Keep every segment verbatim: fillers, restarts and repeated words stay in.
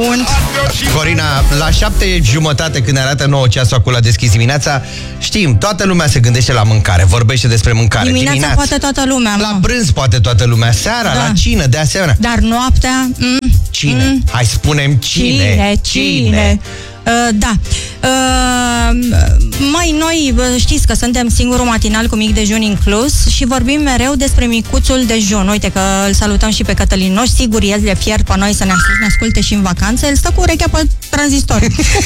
unt. Corina, la șapte jumătate, când arată nouă ceasul acolo la deschis dimineața, știm, toată lumea se gândește la mâncare, vorbește despre mâncare. Dimineața, dimineața poate toată lumea. La prânz poate toată lumea, seara, da. La cină, de asemenea. Dar noaptea... Mm, cine? Mm, Hai spunem cine. Cine, cine. cine. Uh, da. Uh, mai noi știți că suntem singurul matinal cu mic dejun inclus și vorbim mereu despre micuțul dejun. Uite că îl salutăm și pe Cătălin Noș. Sigur, el le fier pe noi să ne, ne asculte și în vacanță. El stă cu urechea pe tranzistor.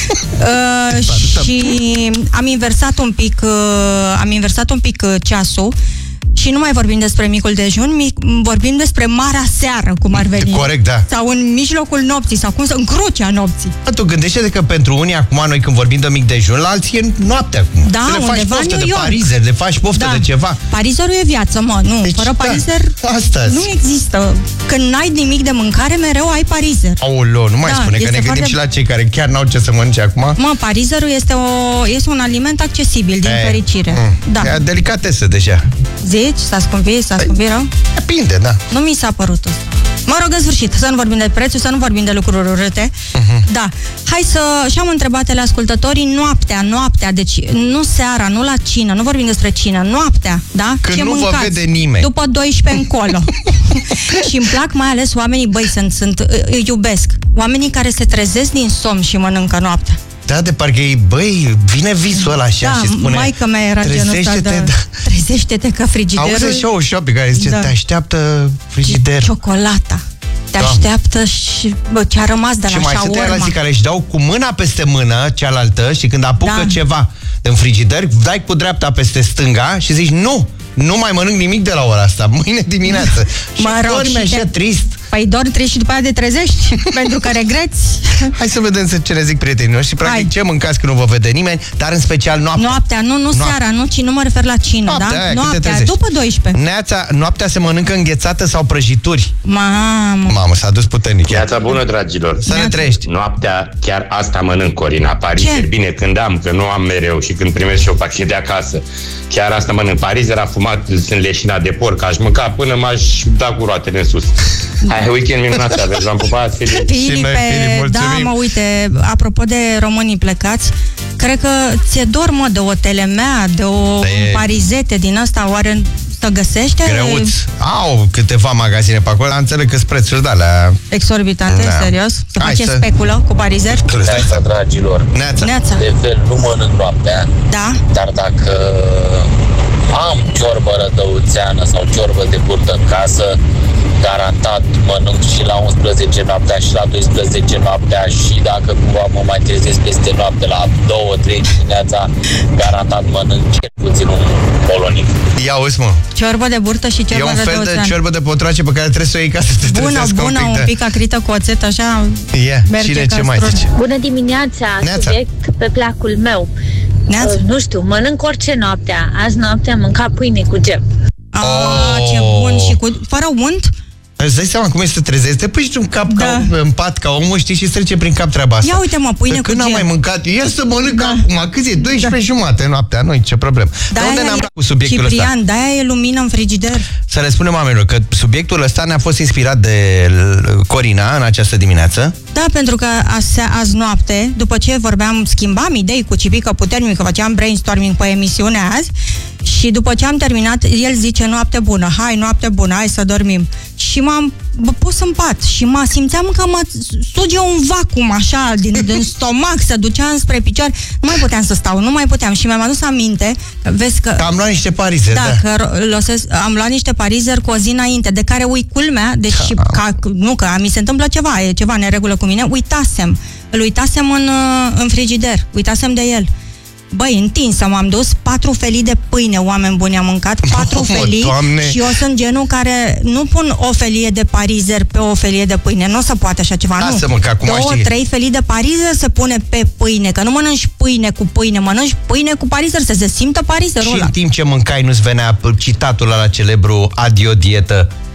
uh, și am inversat un pic uh, am inversat un pic uh, ceasul. Și nu mai vorbim despre micul dejun, mic, vorbim despre marea seară, cum ar veni. Corect, da. Sau în mijlocul nopții, sau cum să, în crucea nopții. Tu gândește-te că pentru unii acum, noi când vorbim de mic dejun, la alții e noaptea acum. Da, să le faci poftă de York. parizer, de faci poftă da. de ceva. Parizerul e viață, mă, nu. Deci, fără parizer da, asta-s. nu există. Când n-ai nimic de mâncare, mereu ai parizer. Aoleu, nu mai da, spune, că ne gândim foarte... și la cei care chiar n-au ce să mănânce acum. Mă, parizerul este, o, este un aliment accesibil, din e, fericire. Mm, da. E delicatesă deja. Zici? S-a scumpit? S-a scumpit rău? Depinde, da. Nu mi s-a părut ăsta. Mă rog, în sfârșit, să nu vorbim de prețuri, să nu vorbim de lucruri urâte. Uh-huh. Da. Hai să... Și-am întrebat la ascultătorii noaptea, noaptea, deci nu seara, nu la cină, nu vorbim despre cină, noaptea, da? Când ce nu mâncați? vă vede nimeni. După douăsprezece încolo. Și îmi plac mai ales oamenii, băi, sunt, sunt, îi iubesc. Oamenii care se trezesc din somn și mănâncă noaptea. Da, de parcă ei, băi, vine visul ăla așa da, și spune... maică mea era genul ăsta de... Da. Trezește-te că frigiderul... Auzi și o șopi care zice, da. Te așteaptă frigider. Ciocolata. Te da. așteaptă și bă, ce-a rămas de la și mai șaurma. sunt alții care își dau cu mâna peste mână cealaltă și când apucă da. ceva în frigider, dai cu dreapta peste stânga și zici, nu, nu mai mănânc nimic de la ora asta, mâine dimineață. Și mă rog, dormi așa te... trist. Păi dormi trist și după aia te trezești pentru că regreți. Hai să vedem ce ne zic prietenii noștri. Practic, Hai. ce mâncați când nu vă vede nimeni, dar în special noaptea. Noaptea, nu, nu noaptea. seara, nu, ci nu mă refer la cină, noaptea, da? Aia, noaptea, după douăsprezece. Neața, noaptea se mănâncă înghețată sau prăjituri. Mamă. Mamă, s-a dus puternic. Neața bună, dragilor. Să ne trăiești. Noaptea chiar asta mănânc, Corina. Parizer, bine, când am, că nu am mereu și când primesc și o pachet de acasă. Chiar asta mănânc. Parizer afumat, sunt leșina de porc, aș mânca până m-aș da cu roatele în sus. Hai, weekend minunat să aveți, v-am pupat, Filip. Filipe, da, mă, uite, apropo de românii plecați, cred că ți-e dor, mă, de o telemea, de o de... parizete din asta, oare să găsește? Greuț. Au câteva magazine pe acolo, am înțeles că-s prețuri de alea... Exorbitante, da. Serios? Să Hai face să... speculă cu parizer? Neața, dragilor. Neața. Neața. De fel, nu mănânc noaptea, da. Dar dacă am ciorbă rădăuțeană sau ciorbă de burtă în casă, garantat mănânc și la unsprezece noaptea și la doisprezece noaptea și dacă cumva mă mai trezesc peste noapte la două trei dimineața, garantat mănânc cel puțin un polonic. Ia uzi, mă. Ciorbă de burtă și ciorbă rădăuțeană. E un fel de ciorbă de potroace pe care trebuie să o iei ca să te trezească bună, un pic. Bună, un pic acrită cu oțet, așa. Yeah. Cine ce mai zice? Bună dimineața, Neața. Subiect pe placul meu. Uh, nu știu, mănânc orice noaptea. Azi noaptea am mâncat pâine cu gem. Ah, oh. Ce bun, și cu fără unt? Îți dai seama cum e să te trezești? Te pui și un cap da. ca, în pat ca omul, știi, și îți trece prin cap treaba asta. Ia uite, mă, pâine cu când gem. Când am mai mâncat, ia să mănânc da. acum, câți e? douăsprezece da. jumate noaptea, nu ce problemă. Dar unde ne-am luat cu subiectul ăsta? Ciprian, de-aia e lumină în frigider. Să le spunem oamenilor că subiectul ăsta ne-a fost inspirat de Corina în această dimineață. Da, pentru că azi, azi noapte, după ce vorbeam, schimbam idei cu Cipică Puternic, că făceam brainstorming pe emisiunea azi, și după ce am terminat, el zice noapte bună, hai, noapte bună, hai să dormim. Și m-am pus în pat și mă simțeam că mă suge un vacuum așa din, din stomac, se ducea înspre picioare. Nu mai puteam să stau, nu mai puteam. Și mi-am adus aminte, vezi că... că am luat niște parizeri, da. Da, că losesc, am luat niște parizeri cu o zi înainte, de care ui culmea, deci da. ca, nu, că mi se întâmplă ceva, e ceva neregulă cu mine, uitasem. Îl uitasem în, în frigider, uitasem de el. Băi, întinsă, m-am dus, patru felii de pâine, oameni buni, am mâncat, patru oh, felii Doamne. Și eu sunt genul care nu pun o felie de parizer pe o felie de pâine, nu se poate așa ceva, Lasă, nu. Mă, că acum Două, știi. trei felii de parizer se pune pe pâine, că nu mănânci pâine cu pâine, mănânci pâine cu parizer, să se simtă parizerul Și ăla. în timp ce mâncai nu-ți venea citatul ăla celebru adio dietă?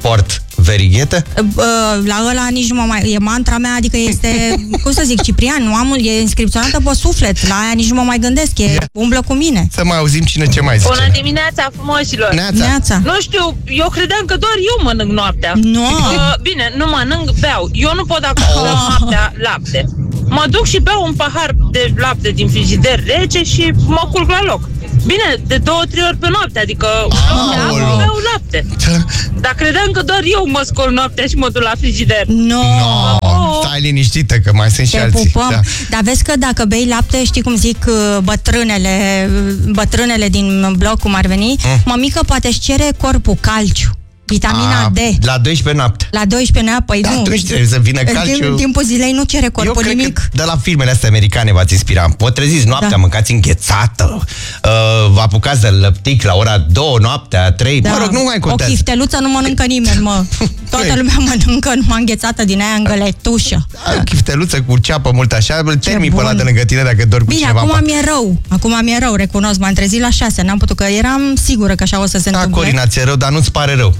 sport verighetă? La ăla nici nu mă mai... E mantra mea, adică este, cum să zic, Ciprian, nu am, e inscripționată pe suflet. La aia nici nu mă mai gândesc, e, umblă cu mine. Să mai auzim cine ce mai zice. Bună dimineața, frumoșilor! Neața. Neața. Nu știu, eu credeam că doar eu mănânc noaptea. Nu. Uh, bine, nu mănânc, beau. Eu nu pot dacă beau noaptea lapte. Mă duc și beau un pahar de lapte din frigider rece și mă culc la loc. Bine, de două, trei ori pe noapte, adică Aoleu. beau lapte. Dar credeam că doar eu mă scol noaptea și mă duc la frigider. No. No, Oh. stai liniștită că mai sunt și Te alții. pupăm. Da. Dar vezi că dacă bei lapte, știi cum zic bătrânele, bătrânele din bloc, cum ar veni, Mm. mămică, poate își cere corpul calciu, vitamina A, D. La doisprezece noapte. La doisprezece noapte, păi Da, nu. atunci trebuie să vină În calciu. timp- timpul zilei nu cere Eu corpul cred nimic. că de la filmele astea americane v-ați inspirat. Vă treziți noaptea, Da. mâncați înghețată, uh, vă apucați de lăptic la ora două noaptea, trei, Da. mă rog, nu mai O contează. chifteluță nu mănâncă nimeni, mă. Toată Băi. lumea mănâncă numai înghețată din aia în găletușă. Da, chifteluță cu ceapă mult așa, termin pe bun. ăla de lângă tine dacă dormi cu Bine, cineva. în acum pat. mi-e rău. Acum mi-e rău, recunosc. M-am trezit la șase, n-am putut, că eram sigură că așa o să se Da, întâmple. Corina, ți-e rău, dar nu-ți pare rău.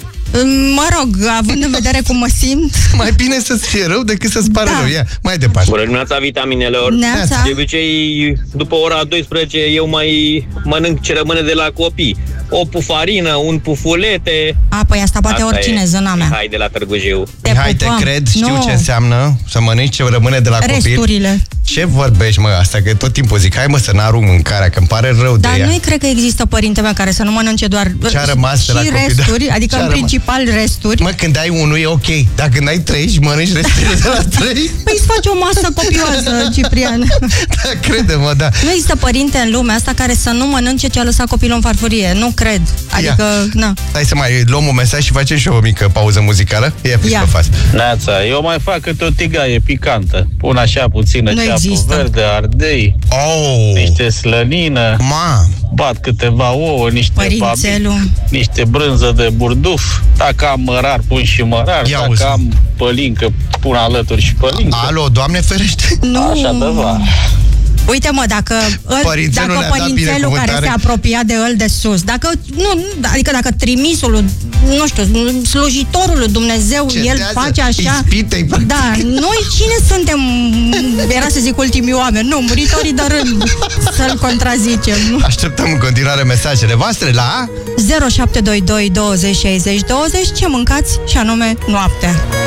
Mă rog, având în vedere cum mă simt. Mai bine să-ți fie rău decât să-ți pare Da. rău. Ia, mai departe. Bună dimineața, vitaminelor! Neața. De obicei, după ora doisprezece, eu mai mănânc ce rămâne de la copii. O pufarină, un pufulete... A, păi asta poate Asta oricine, e zâna mea. Mihai de la Târgu Jiu. Te Hai, te pupăm. cred, știu Nu. ce înseamnă să mănânci ce rămâne de la copil. Resturile. Ce vorbești, mă, asta? Că tot timpul zic, hai mă să n-arunc mâncarea, că îmi pare rău Dar de ea. nu cred că există părinte meu care să nu mănânce doar Ce-a rămas de la și copii, resturi, da. adică Ce-a în rămas? principal resturi. Mă, când ai unul e ok, dar când ai trei și mănânci resturile de la trei, Păi îți faci o masă copioasă, Ciprian. da, crede-mă, da. Nu există părinte în lumea asta care să nu mănânce ce a lăsat copilul în farfurie. Nu cred. Adică, na. Hai să mai luăm un mesaj și facem și o mică pauză muzicală. Ia fiți Ia. pe față. Neața, eu mai fac câte o tigaie picantă. Pun așa puțină Nu ceapă există. verde, ardei, Oh, niște slănină, ma, bat câteva ouă, niște Părințelul. babi, niște brânză de burduf. Dacă am mărar, pun și mărar. Ia Dacă auzi. am pălincă, pun alături și pălincă. alo, Doamne ferește. Nu. Așa de va. Uite, mă, dacă, îl, Părințelul dacă ne-a dat părințelul care binecuvântare. se apropia de el de sus, dacă, nu, nu, adică dacă trimisul, nu știu, slujitorul lui Dumnezeu, el Cedează face așa. ispitei, practic. Da, noi cine suntem, era să zic ultimii oameni, nu, muritorii de rând, să-l contrazicem. Așteptăm în continuare mesajele voastre la zero șapte doi doi douăzeci șaizeci douăzeci, ce mâncați și anume noaptea.